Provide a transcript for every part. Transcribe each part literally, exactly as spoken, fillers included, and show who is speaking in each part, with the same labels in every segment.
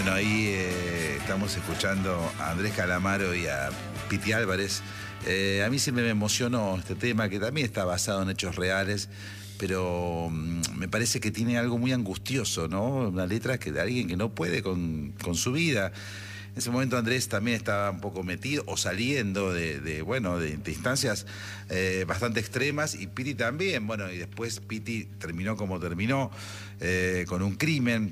Speaker 1: Bueno, ahí eh, estamos escuchando a Andrés Calamaro y a Piti Álvarez. Eh, a mí siempre me emocionó este tema, que también está basado en hechos reales, pero mmm, me parece que tiene algo muy angustioso, ¿no? Una letra que de alguien que no puede con, con su vida. En ese momento Andrés también estaba un poco metido o saliendo de, de bueno, de, de instancias eh, bastante extremas, y Piti también. Bueno, y después Piti terminó como terminó, eh, con un crimen.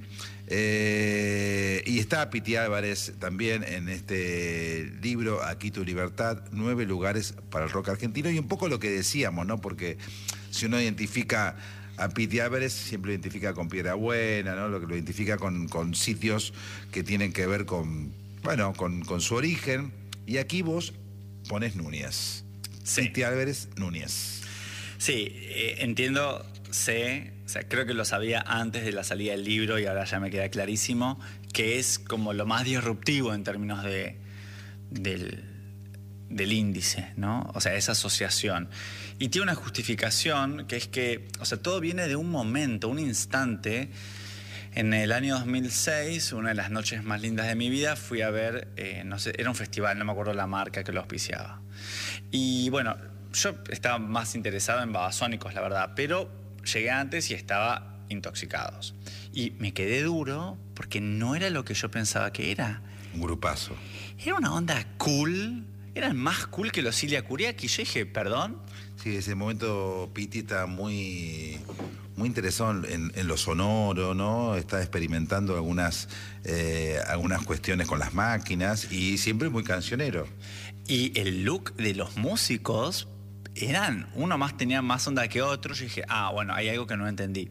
Speaker 1: Eh, y está Piti Álvarez también en este libro, Aquí tu libertad, nueve lugares para el rock argentino, y un poco lo que decíamos, ¿no? Porque si uno identifica a Piti Álvarez, siempre lo identifica con Piedra Buena, ¿no? Lo que lo identifica con, con sitios que tienen que ver con, bueno, con, con su origen. Y aquí vos ponés Núñez. Sí. Piti Álvarez, Núñez.
Speaker 2: Sí, eh, entiendo, sé, o sea, creo que lo sabía antes de la salida del libro y ahora ya me queda clarísimo, que es como lo más disruptivo en términos de, del, del índice, ¿no? O sea, esa asociación. Y tiene una justificación, que es que, o sea, todo viene de un momento, un instante. En el año dos mil seis, una de las noches más lindas de mi vida, fui a ver, eh, no sé, era un festival, no me acuerdo la marca que lo auspiciaba. Y bueno, yo estaba más interesado en Babasónicos, la verdad, pero llegué antes y estaba Intoxicados. Y me quedé duro porque no era lo que yo pensaba que era.
Speaker 1: Un grupazo.
Speaker 2: Era una onda cool, eran más cool que los Cilia Curiaki. Yo dije, ¿perdón?
Speaker 1: Sí, en ese momento Piti está muy, muy interesado en, en lo sonoro, ¿no? Está experimentando algunas, eh, algunas cuestiones con las máquinas y siempre muy cancionero.
Speaker 2: Y el look de los músicos eran, uno más tenía más onda que otro. Yo dije, ah, bueno, hay algo que no entendí.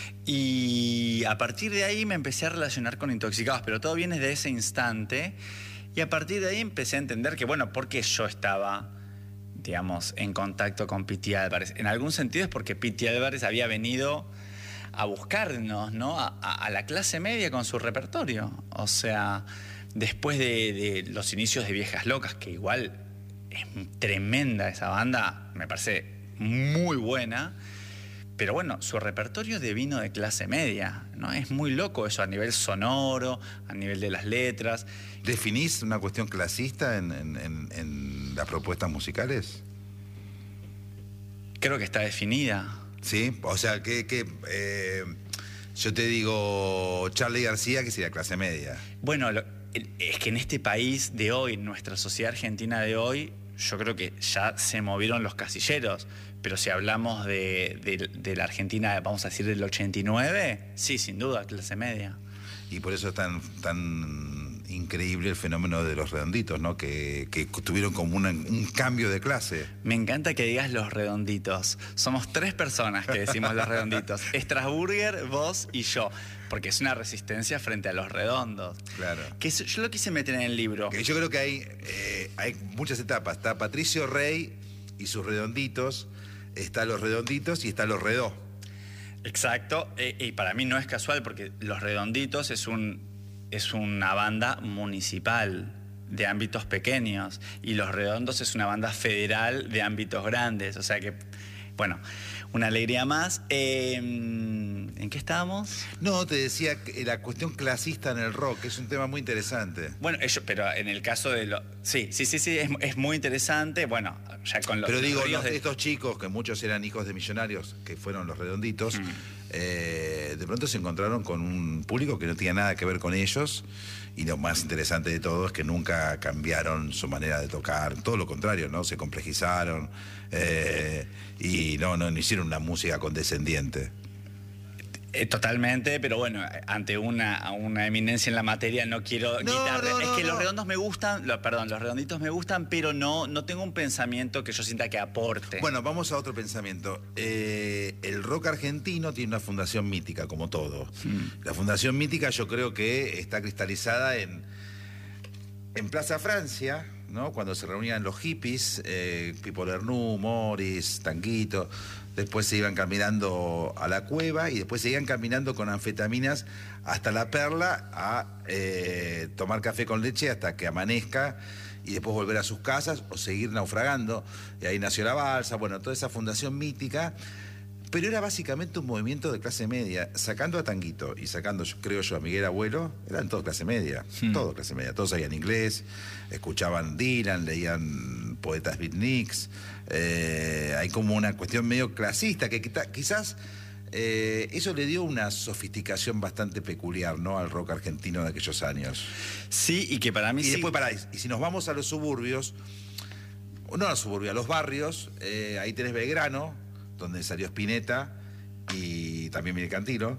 Speaker 2: Y a partir de ahí me empecé a relacionar con Intoxicados, pero todo viene de ese instante. Y a partir de ahí empecé a entender que, bueno, ¿por qué yo estaba, digamos, en contacto con Piti Álvarez? En algún sentido es porque Piti Álvarez había venido a buscarnos, ¿no? A, a, a la clase media con su repertorio. O sea, después de, de los inicios de Viejas Locas, que igual es tremenda esa banda, me parece muy buena, pero bueno, su repertorio devino de clase media, ¿no? Es muy loco eso a nivel sonoro, a nivel de las letras.
Speaker 1: ¿Definís una cuestión clasista en, en, en, en las propuestas musicales?
Speaker 2: Creo que está definida.
Speaker 1: Sí, o sea, que, que eh, yo te digo Charly García, que sería clase media.
Speaker 2: Bueno, lo, es que en este país de hoy, en nuestra sociedad argentina de hoy, yo creo que ya se movieron los casilleros. Pero si hablamos de, de, de la Argentina, vamos a decir, del ochenta y nueve, sí, sin duda, clase media.
Speaker 1: Y por eso es tan, tan increíble el fenómeno de los Redonditos, ¿no? Que, que tuvieron como una, un cambio de clase.
Speaker 2: Me encanta que digas los Redonditos. Somos tres personas que decimos los Redonditos. Strasburger, vos y yo. Porque es una resistencia frente a los redondos.
Speaker 1: Claro.
Speaker 2: Que eso, yo lo quise meter en el libro.
Speaker 1: Que yo creo que hay, eh, hay muchas etapas. Está Patricio Rey y sus Redonditos. Está Los Redonditos y está Los Redó.
Speaker 2: Exacto, e, y para mí no es casual porque Los Redonditos es, un, es una banda municipal de ámbitos pequeños y Los Redondos es una banda federal de ámbitos grandes, o sea que, bueno, una alegría más. Eh, ¿En qué estábamos?
Speaker 1: No, te decía que la cuestión clasista en el rock, es un tema muy interesante.
Speaker 2: Bueno, ellos, pero en el caso de los... Sí, sí, sí, sí, es, es muy interesante, bueno, ya con los...
Speaker 1: Pero digo, los,
Speaker 2: de...
Speaker 1: estos chicos, que muchos eran hijos de millonarios, que fueron Los Redonditos, mm. eh, de pronto se encontraron con un público que no tenía nada que ver con ellos, y lo más interesante de todo es que nunca cambiaron su manera de tocar, todo lo contrario, ¿no? Se complejizaron, eh, y no, no, no hicieron una música condescendiente.
Speaker 2: Eh, totalmente, pero bueno, ante una, una eminencia en la materia no quiero
Speaker 1: no,
Speaker 2: quitar.
Speaker 1: No,
Speaker 2: es
Speaker 1: no,
Speaker 2: que
Speaker 1: no.
Speaker 2: los redondos me gustan, lo, perdón, los redonditos me gustan, pero no, no tengo un pensamiento que yo sienta que aporte.
Speaker 1: Bueno, vamos a otro pensamiento. Eh, el rock argentino tiene una fundación mítica, como todo. Mm. La fundación mítica yo creo que está cristalizada en, en Plaza Francia, ¿no? Cuando se reunían los hippies, eh, Pipo Lernoux, Morris, Tanguito. Después se iban caminando a la cueva y después seguían caminando con anfetaminas hasta La Perla a eh, tomar café con leche hasta que amanezca y después volver a sus casas o seguir naufragando. Y ahí nació la balsa, bueno, toda esa fundación mítica. pero era básicamente un movimiento de clase media. Sacando a Tanguito y sacando, yo, creo yo, a Miguel Abuelo, eran todos clase media, hmm. todos clase media. Todos sabían inglés, escuchaban Dylan, leían poetas beatniks. Eh, hay como una cuestión medio clasista que quizás eh, eso le dio una sofisticación bastante peculiar, ¿no?, al rock argentino de aquellos años.
Speaker 2: Sí, y que para mí
Speaker 1: y
Speaker 2: sí.
Speaker 1: Después, pará, y si nos vamos a los suburbios, no a los suburbios, a los barrios, eh, ahí tenés Belgrano, donde salió Spinetta y también Miguel Cantilo,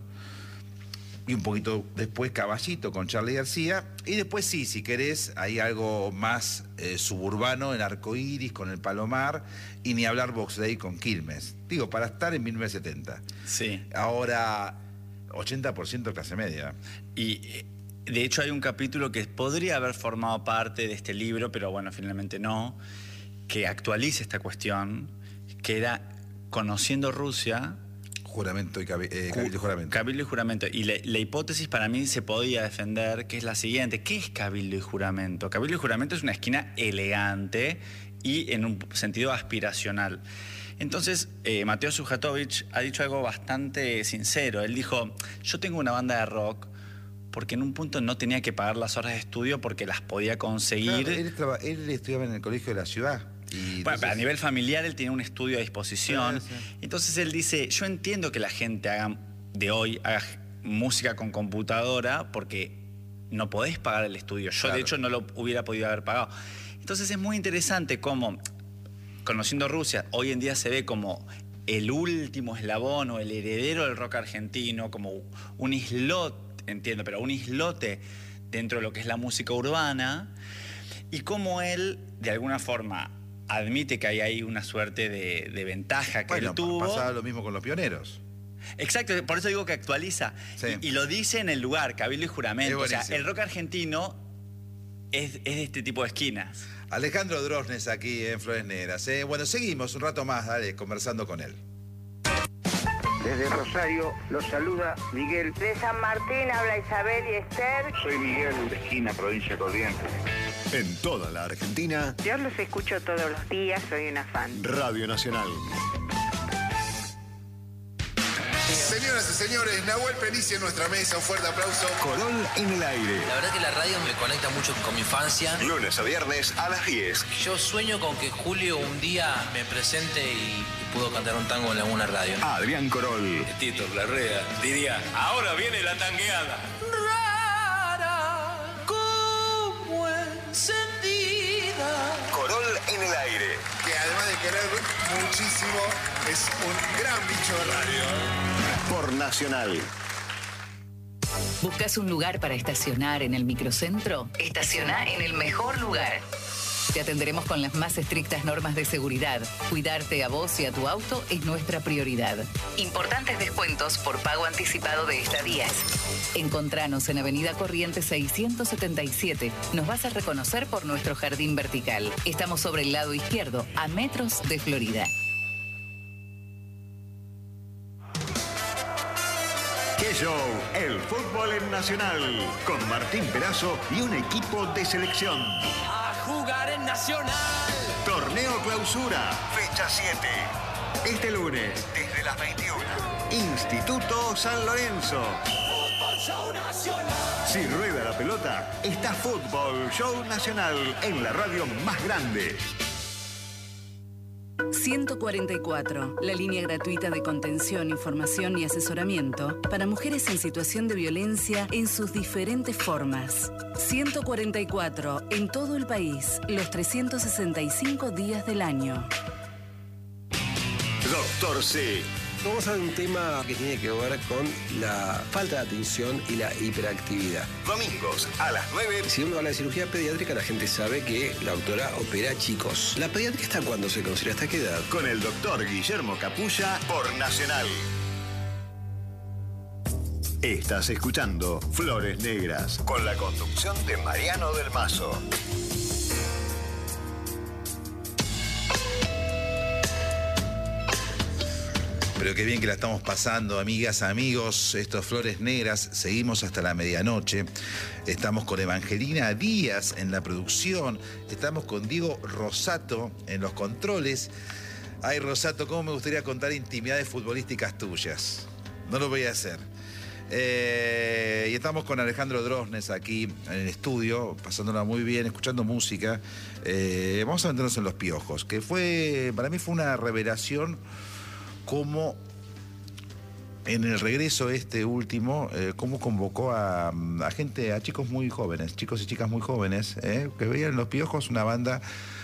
Speaker 1: y un poquito después Caballito con Charly García, y después sí, si querés, hay algo más eh, suburbano en Arcoíris con el Palomar, y ni hablar Box Day con Quilmes. Digo, para estar en mil novecientos setenta.
Speaker 2: Sí.
Speaker 1: Ahora, ochenta por ciento clase media.
Speaker 2: Y de hecho hay un capítulo que podría haber formado parte de este libro, pero bueno, finalmente no, que actualiza esta cuestión, que era Conociendo Rusia.
Speaker 1: Juramento y cabi eh, cabildo y juramento.
Speaker 2: Cabildo y juramento. Y la, la hipótesis para mí se podía defender, que es la siguiente. ¿Qué es cabildo y juramento? Cabildo y juramento es una esquina elegante y en un sentido aspiracional. Entonces, eh, Mateo Sujatovich ha dicho algo bastante sincero. Él dijo, yo tengo una banda de rock porque en un punto no tenía que pagar las horas de estudio porque las podía conseguir.
Speaker 1: Claro, él, él estudiaba en el colegio de la ciudad. Y
Speaker 2: bueno,
Speaker 1: entonces...
Speaker 2: a nivel familiar él tiene un estudio a disposición. Sí, sí. Entonces él dice, yo entiendo que la gente haga, de hoy haga música con computadora porque no podés pagar el estudio. Yo claro. de hecho no lo hubiera podido haber pagado. Entonces es muy interesante cómo, Conociendo Rusia, hoy en día se ve como el último eslabón o el heredero del rock argentino, como un islote, entiendo, pero un islote dentro de lo que es la música urbana, y cómo él, de alguna forma, admite que hay ahí una suerte de, de ventaja que
Speaker 1: bueno,
Speaker 2: él tuvo.
Speaker 1: Pasaba lo mismo con los Pioneros.
Speaker 2: Exacto, por eso digo que actualiza. Sí. Y, y lo dice en el lugar, cabildo y juramento. O sea, el rock argentino es, es de este tipo de esquinas.
Speaker 1: Alejandro Drosnes aquí en Flores Negras. ¿eh? Bueno, seguimos un rato más, dale, conversando con él.
Speaker 3: Desde Rosario los saluda Miguel.
Speaker 4: De San Martín habla Isabel y Esther.
Speaker 3: Soy Miguel, de Esquina, provincia Corrientes.
Speaker 5: En toda la Argentina.
Speaker 4: Yo los escucho todos los días, soy una fan.
Speaker 5: Radio Nacional.
Speaker 6: Señoras y señores, Nahuel Penici en nuestra mesa, un fuerte aplauso.
Speaker 5: Corol en el aire.
Speaker 7: La verdad que la radio me conecta mucho con mi infancia.
Speaker 5: Lunes a viernes a las diez.
Speaker 7: Yo sueño con que Julio un día me presente y, y puedo cantar un tango en alguna radio.
Speaker 5: Adrián Corol.
Speaker 8: Tito Larrea diría, ahora viene la tangueada.
Speaker 7: Rara como encendida.
Speaker 5: Corol en el aire.
Speaker 6: Que además de querer muchísimo, es un gran bicho de radio.
Speaker 5: Por Nacional.
Speaker 9: ¿Buscas un lugar para estacionar en el microcentro? Estaciona en el mejor lugar. Te atenderemos con las más estrictas normas de seguridad. Cuidarte a vos y a tu auto es nuestra prioridad. Importantes descuentos por pago anticipado de estadías. Encontranos en Avenida Corrientes seiscientos setenta y siete. Nos vas a reconocer por nuestro jardín vertical. Estamos sobre el lado izquierdo, a metros de Florida.
Speaker 5: ¡Qué show! El fútbol en Nacional. Con Martín Perazo y un equipo de selección.
Speaker 10: A jugar en Nacional.
Speaker 5: Torneo Clausura, fecha siete. Este lunes, desde las veintiuna. Instituto San Lorenzo.
Speaker 10: Fútbol Show Nacional.
Speaker 5: Si rueda la pelota, está Fútbol Show Nacional en la radio más grande.
Speaker 11: ciento cuarenta y cuatro, la línea gratuita de contención, información y asesoramiento para mujeres en situación de violencia en sus diferentes formas. ciento cuarenta y cuatro, en todo el país, los trescientos sesenta y cinco días del año.
Speaker 5: Doctor C.
Speaker 12: Vamos a ver un tema que tiene que ver con la falta de atención y la hiperactividad.
Speaker 5: Domingos a las nueve.
Speaker 12: Si uno habla de cirugía pediátrica, la gente sabe que la doctora opera chicos. ¿La pediátrica hasta cuándo se considera? ¿Hasta qué edad?
Speaker 5: Con el doctor Guillermo Capulla por Nacional. Estás escuchando Flores Negras con la conducción de Mariano del Mazo.
Speaker 1: Pero qué bien que la estamos pasando, amigas, amigos. Estos Flores Negras, seguimos hasta la medianoche. Estamos con Evangelina Díaz en la producción. Estamos con Diego Rosato en los controles. Ay, Rosato, cómo me gustaría contar intimidades futbolísticas tuyas. No lo voy a hacer. Eh, y estamos con Alejandro Drosnes aquí en el estudio, pasándola muy bien, escuchando música. Eh, vamos a meternos en Los Piojos, que fue, para mí fue una revelación como en el regreso este último, eh, cómo convocó a, a gente, a chicos muy jóvenes, chicos y chicas muy jóvenes, eh, que veían Los Piojos, una banda...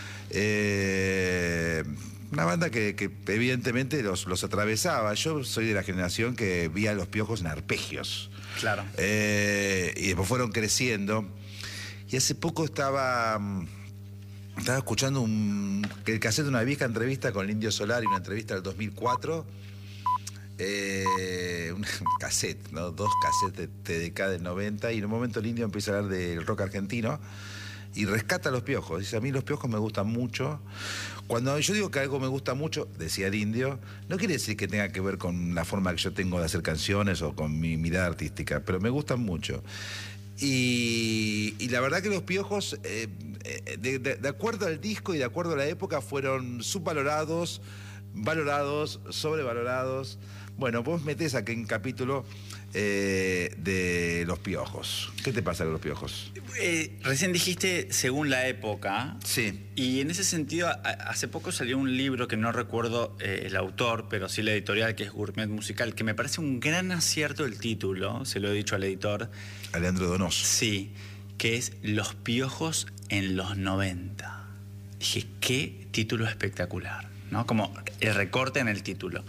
Speaker 1: Eh, Una banda que, que evidentemente los, los atravesaba. Yo soy de la generación que veía a Los Piojos en arpegios.
Speaker 2: Claro.
Speaker 1: Eh, y después fueron creciendo. Y hace poco estaba, estaba escuchando un, el cassette de una vieja entrevista con el Indio Solari, una entrevista del dos mil cuatro. Eh, un cassette, ¿no? Dos cassettes de T D K del noventa. Y en un momento el Indio empieza a hablar del rock argentino. Y rescata a Los Piojos. Dice, a mí Los Piojos me gustan mucho. Cuando yo digo que algo me gusta mucho, decía el Indio, no quiere decir que tenga que ver con la forma que yo tengo de hacer canciones o con mi mirada artística, pero me gustan mucho. Y, y la verdad que Los Piojos, eh, de, de, de acuerdo al disco y de acuerdo a la época, fueron subvalorados, valorados, sobrevalorados. Bueno, vos metés aquí un capítulo eh, de Los Piojos. ¿Qué te pasa con Los Piojos?
Speaker 2: Eh, recién dijiste según la época.
Speaker 1: Sí.
Speaker 2: Y en ese sentido, a, hace poco salió un libro que no recuerdo eh, el autor, pero sí la editorial, que es Gourmet Musical, que me parece un gran acierto el título, se lo he dicho al editor.
Speaker 1: Alejandro Donoso.
Speaker 2: Sí, que es Los Piojos en los noventa. Dije, qué título espectacular, ¿no? Como el recorte en el título.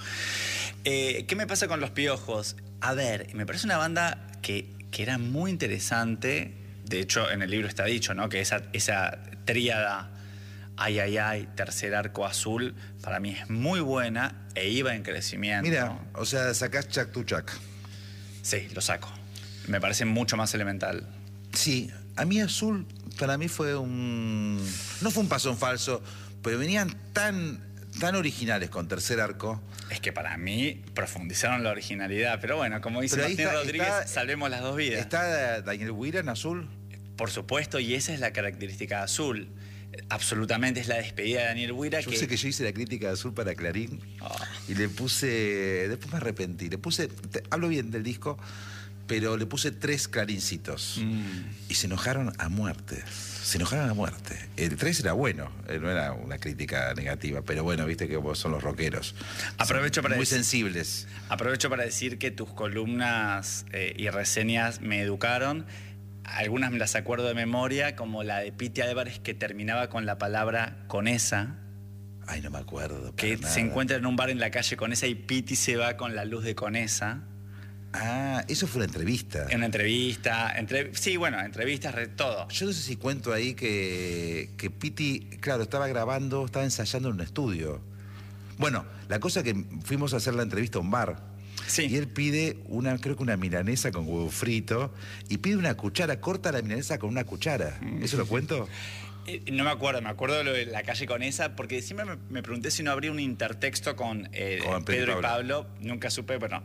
Speaker 2: Eh, ¿Qué me pasa con Los Piojos? A ver, me parece una banda que, que era muy interesante. De hecho, en el libro está dicho, ¿no? Que esa, esa tríada Ay, ay, ay, tercer arco azul, para mí es muy buena e iba en crecimiento.
Speaker 1: Mira, o sea, sacás Chac to Chac.
Speaker 2: Sí, lo saco. Me parece mucho más elemental.
Speaker 1: Sí, a mí Azul, para mí fue un... No fue un paso en falso, pero venían tan... tan originales con tercer arco.
Speaker 2: Es que para mí profundizaron la originalidad, pero bueno, como dice Martín está, Rodríguez, está, salvemos las dos vidas.
Speaker 1: ¿Está Daniel Huira en Azul?
Speaker 2: Por supuesto, y esa es la característica de Azul. Absolutamente es la despedida de Daniel Huira.
Speaker 1: Yo
Speaker 2: que...
Speaker 1: sé que yo hice la crítica de Azul para Clarín oh. y le puse, después me arrepentí, le puse, te, hablo bien del disco, pero le puse tres clarincitos mm. y se enojaron a muerte. Se enojaron a muerte. El tres era bueno, no era una crítica negativa, pero bueno, viste que vos son los rockeros.
Speaker 2: Aprovecho para
Speaker 1: muy
Speaker 2: decir,
Speaker 1: sensibles.
Speaker 2: Aprovecho para decir que tus columnas eh, y reseñas me educaron. Algunas me las acuerdo de memoria, como la de Piti Álvarez, que terminaba con la palabra Conesa.
Speaker 1: Ay, no me acuerdo.
Speaker 2: Que
Speaker 1: nada.
Speaker 2: Se encuentra en un bar en la calle Conesa y Piti se va con la luz de Conesa.
Speaker 1: Ah, eso fue una entrevista.
Speaker 2: En una entrevista, entre, sí, bueno, entrevistas, todo.
Speaker 1: Yo no sé si cuento ahí que, que Piti, claro, estaba grabando, estaba ensayando en un estudio. Bueno, la cosa que fuimos a hacer la entrevista a un bar.
Speaker 2: Sí.
Speaker 1: Y él pide una, creo que una milanesa con huevo frito, y pide una cuchara, corta la milanesa con una cuchara. ¿Eso lo cuento?
Speaker 2: Eh, no me acuerdo, me acuerdo de lo de la calle Conesa, porque siempre me, me pregunté si no habría un intertexto con, eh, con Pedro, Pedro y Pablo. Pablo. Nunca supe, bueno...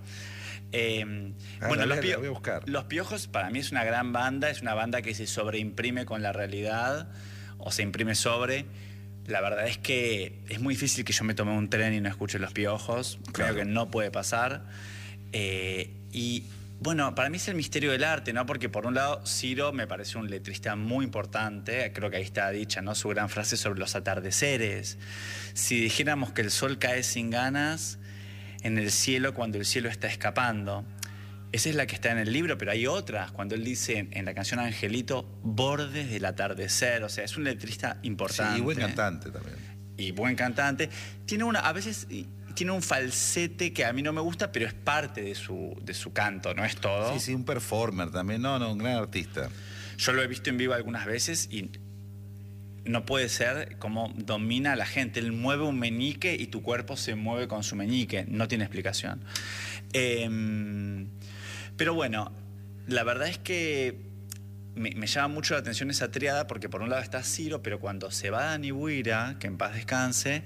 Speaker 2: Eh,
Speaker 1: ah,
Speaker 2: bueno,
Speaker 1: la
Speaker 2: los,
Speaker 1: voy a,
Speaker 2: pio
Speaker 1: voy a buscar.
Speaker 2: Los Piojos para mí es una gran banda, es una banda que se sobreimprime con la realidad o se imprime sobre. La verdad es que es muy difícil que yo me tome un tren y no escuche Los Piojos. Claro. Creo que no puede pasar. Eh, y bueno, para mí es el misterio del arte, ¿no? Porque por un lado Ciro me parece un letrista muy importante. Creo que ahí está dicha, ¿no? Su gran frase sobre los atardeceres. Si dijéramos que el sol cae sin ganas en el cielo cuando el cielo está escapando. Esa es la que está en el libro, pero hay otras. Cuando él dice en, en la canción Angelito, bordes del atardecer. O sea, es un letrista importante.
Speaker 1: Sí, y buen cantante también.
Speaker 2: Y buen cantante. Tiene una, a veces tiene un falsete que a mí no me gusta, pero es parte de su, de su canto, no es todo.
Speaker 1: Sí, sí, un performer también. No, no, un gran artista.
Speaker 2: Yo lo he visto en vivo algunas veces y... no puede ser como domina a la gente. Él mueve un meñique y tu cuerpo se mueve con su meñique. No tiene explicación. Eh, pero bueno, la verdad es que me, me llama mucho la atención esa triada porque por un lado está Ciro, pero cuando se va Dani Huira, que en paz descanse,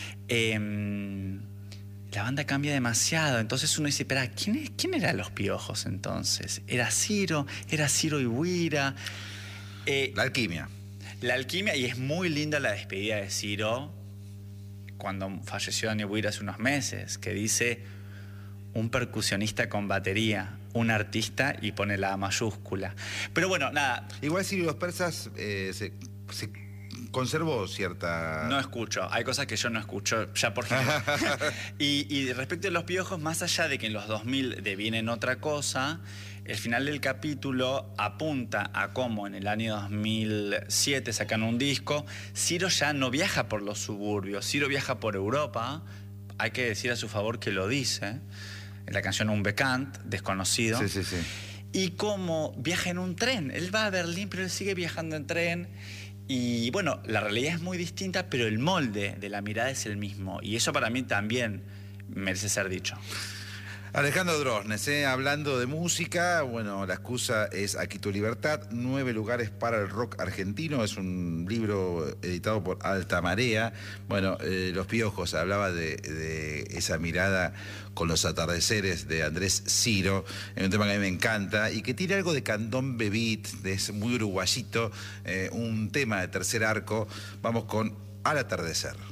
Speaker 2: eh, la banda cambia demasiado. Entonces uno dice, espera, ¿quién, es, ¿quién eran Los Piojos entonces? ¿Era Ciro? ¿Era Ciro y Huira? Eh,
Speaker 1: la alquimia.
Speaker 2: La alquimia, y es muy linda la despedida de Ciro cuando falleció Dani Buir hace unos meses, que dice un percusionista con batería, un artista, y pone la A mayúscula. Pero bueno, nada.
Speaker 1: Igual Sirio y los Persas eh, se, se conservó cierta...
Speaker 2: No escucho, hay cosas que yo no escucho, ya por ejemplo. y, y respecto a Los Piojos, más allá de que en los dos mil devienen otra cosa, el final del capítulo apunta a cómo en el año dos mil siete sacan un disco. Ciro ya no viaja por los suburbios, Ciro viaja por Europa. Hay que decir a su favor que lo dice en la canción Un Bekannt, desconocido.
Speaker 1: Sí, sí, sí.
Speaker 2: Y cómo viaja en un tren. Él va a Berlín, pero él sigue viajando en tren. Y bueno, la realidad es muy distinta, pero el molde de la mirada es el mismo. Y eso para mí también merece ser dicho.
Speaker 1: Alejandro Drosnes, ¿eh? Hablando de música, bueno, la excusa es Aquí tu libertad, nueve lugares para el rock argentino, es un libro editado por Alta Marea. Bueno, eh, Los Piojos hablaba de, de esa mirada con los atardeceres de Andrés Ciro, en un tema que a mí me encanta y que tiene algo de candombe beat, es muy uruguayito, eh, un tema de Tercer Arco. Vamos con Al atardecer.